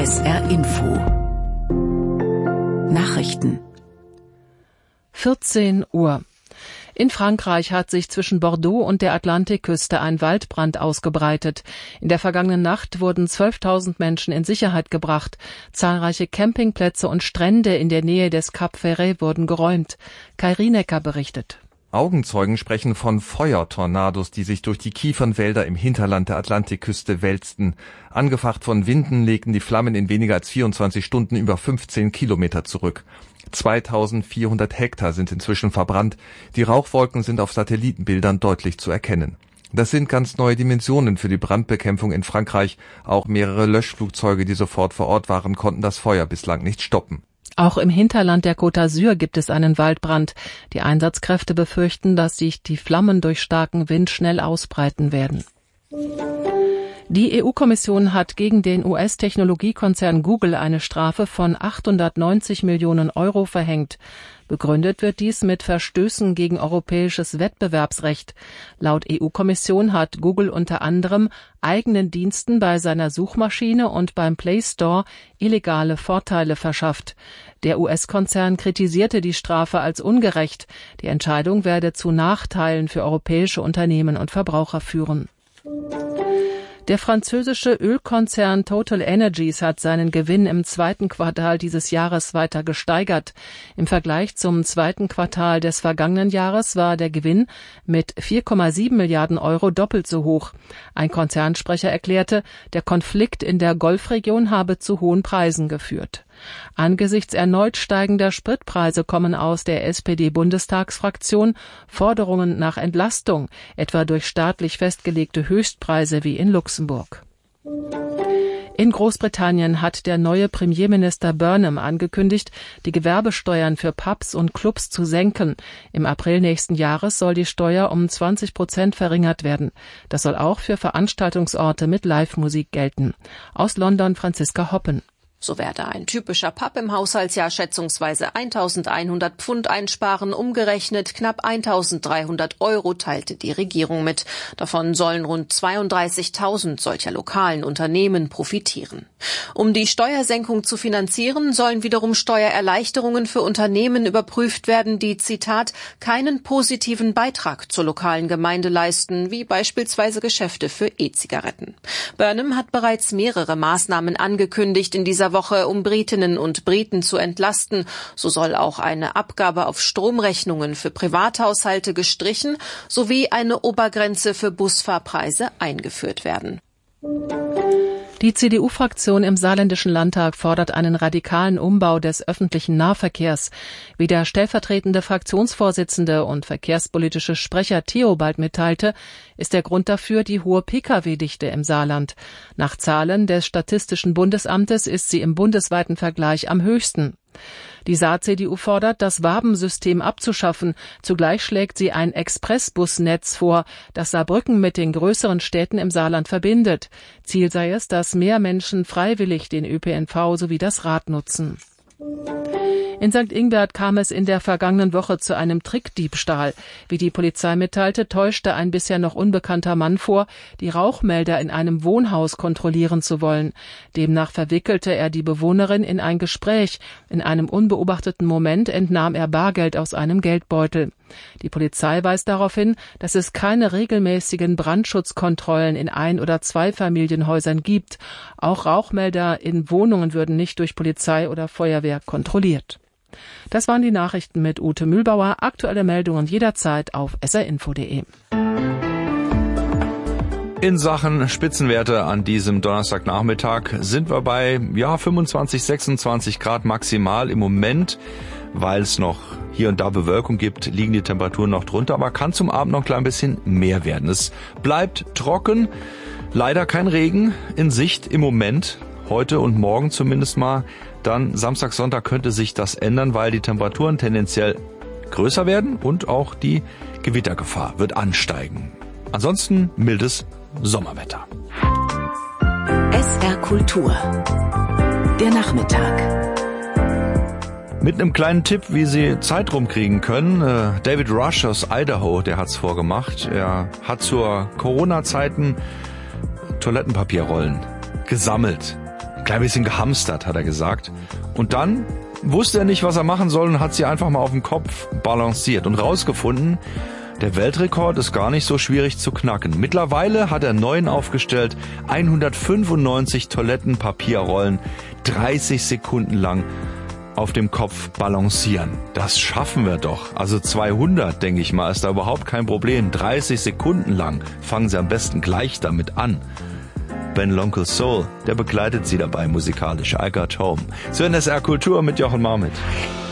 SR Info Nachrichten 14 Uhr. In Frankreich hat sich zwischen Bordeaux und der Atlantikküste ein Waldbrand ausgebreitet. In der vergangenen Nacht wurden 12.000 Menschen in Sicherheit gebracht. Zahlreiche Campingplätze und Strände in der Nähe des Cap Ferret wurden geräumt. Kai Rienecker berichtet. Augenzeugen sprechen von Feuertornados, die sich durch die Kiefernwälder im Hinterland der Atlantikküste wälzten. Angefacht von Winden legten die Flammen in weniger als 24 Stunden über 15 Kilometer zurück. 2400 Hektar sind inzwischen verbrannt. Die Rauchwolken sind auf Satellitenbildern deutlich zu erkennen. Das sind ganz neue Dimensionen für die Brandbekämpfung in Frankreich. Auch mehrere Löschflugzeuge, die sofort vor Ort waren, konnten das Feuer bislang nicht stoppen. Auch im Hinterland der Côte d'Azur gibt es einen Waldbrand. Die Einsatzkräfte befürchten, dass sich die Flammen durch starken Wind schnell ausbreiten werden. Die EU-Kommission hat gegen den US-Technologiekonzern Google eine Strafe von 890 Millionen Euro verhängt. Begründet wird dies mit Verstößen gegen europäisches Wettbewerbsrecht. Laut EU-Kommission hat Google unter anderem eigenen Diensten bei seiner Suchmaschine und beim Play Store illegale Vorteile verschafft. Der US-Konzern kritisierte die Strafe als ungerecht. Die Entscheidung werde zu Nachteilen für europäische Unternehmen und Verbraucher führen. Der französische Ölkonzern Total Energies hat seinen Gewinn im zweiten Quartal dieses Jahres weiter gesteigert. Im Vergleich zum zweiten Quartal des vergangenen Jahres war der Gewinn mit 4,7 Milliarden Euro doppelt so hoch. Ein Konzernsprecher erklärte, der Konflikt in der Golfregion habe zu hohen Preisen geführt. Angesichts erneut steigender Spritpreise kommen aus der SPD-Bundestagsfraktion Forderungen nach Entlastung, etwa durch staatlich festgelegte Höchstpreise wie in Luxemburg. In Großbritannien hat der neue Premierminister Burnham angekündigt, die Gewerbesteuern für Pubs und Clubs zu senken. Im April nächsten Jahres soll die Steuer um 20% verringert werden. Das soll auch für Veranstaltungsorte mit Live-Musik gelten. Aus London Franziska Hoppen. So werde ein typischer Pub im Haushaltsjahr schätzungsweise 1.100 Pfund einsparen, umgerechnet knapp 1.300 Euro, teilte die Regierung mit. Davon sollen rund 32.000 solcher lokalen Unternehmen profitieren. Um die Steuersenkung zu finanzieren, sollen wiederum Steuererleichterungen für Unternehmen überprüft werden, die, Zitat, keinen positiven Beitrag zur lokalen Gemeinde leisten, wie beispielsweise Geschäfte für E-Zigaretten. Burnham hat bereits mehrere Maßnahmen angekündigt in dieser Woche, um Britinnen und Briten zu entlasten. So soll auch eine Abgabe auf Stromrechnungen für Privathaushalte gestrichen sowie eine Obergrenze für Busfahrpreise eingeführt werden. Die CDU-Fraktion im Saarländischen Landtag fordert einen radikalen Umbau des öffentlichen Nahverkehrs. Wie der stellvertretende Fraktionsvorsitzende und verkehrspolitische Sprecher Theobald mitteilte, ist der Grund dafür die hohe Pkw-Dichte im Saarland. Nach Zahlen des Statistischen Bundesamtes ist sie im bundesweiten Vergleich am höchsten. Die Saar-CDU fordert, das Wabensystem abzuschaffen. Zugleich schlägt sie ein Expressbusnetz vor, das Saarbrücken mit den größeren Städten im Saarland verbindet. Ziel sei es, dass mehr Menschen freiwillig den ÖPNV sowie das Rad nutzen. In St. Ingbert kam es in der vergangenen Woche zu einem Trickdiebstahl. Wie die Polizei mitteilte, täuschte ein bisher noch unbekannter Mann vor, die Rauchmelder in einem Wohnhaus kontrollieren zu wollen. Demnach verwickelte er die Bewohnerin in ein Gespräch. In einem unbeobachteten Moment entnahm er Bargeld aus einem Geldbeutel. Die Polizei weist darauf hin, dass es keine regelmäßigen Brandschutzkontrollen in Ein- oder Zweifamilienhäusern gibt. Auch Rauchmelder in Wohnungen würden nicht durch Polizei oder Feuerwehr kontrolliert. Das waren die Nachrichten mit Ute Mühlbauer. Aktuelle Meldungen jederzeit auf srinfo.de. In Sachen Spitzenwerte an diesem Donnerstagnachmittag sind wir bei 25, 26 Grad maximal im Moment. Weil es noch hier und da Bewölkung gibt, liegen die Temperaturen noch drunter, aber kann zum Abend noch ein klein bisschen mehr werden. Es bleibt trocken, leider kein Regen in Sicht im Moment, heute und morgen zumindest mal. Dann Samstag, Sonntag könnte sich das ändern, weil die Temperaturen tendenziell größer werden und auch die Gewittergefahr wird ansteigen. Ansonsten mildes Sommerwetter. SR Kultur. Der Nachmittag. Mit einem kleinen Tipp, wie Sie Zeit rumkriegen können. David Rush aus Idaho, der hat's vorgemacht. Er hat zur Corona-Zeiten Toilettenpapierrollen gesammelt. klein bisschen gehamstert, hat er gesagt. Und dann wusste er nicht, was er machen soll und hat sie einfach mal auf dem Kopf balanciert und rausgefunden, der Weltrekord ist gar nicht so schwierig zu knacken. Mittlerweile hat er neuen aufgestellt, 195 Toilettenpapierrollen, 30 Sekunden lang auf dem Kopf balancieren. Das schaffen wir doch. Also 200, denke ich mal, ist da überhaupt kein Problem. 30 Sekunden lang. Fangen Sie am besten gleich damit an. Ben L'Oncle Soul, der begleitet Sie dabei musikalisch. I Got Home. So in SR Kultur mit Jochen Marmit.